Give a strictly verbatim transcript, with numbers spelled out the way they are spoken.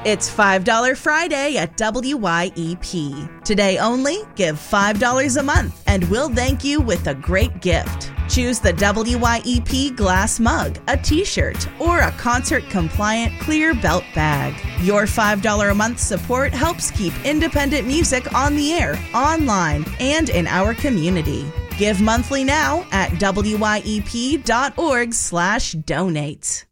It's five dollars Friday at W Y E P. Today only, give five dollars a month and we'll thank you with a great gift. Choose the W Y E P glass mug, a t-shirt, or a concert-compliant clear belt bag. Your five dollars a month support helps keep independent music on the air, online, and in our community. Give monthly now at W Y E P dot org slash donate.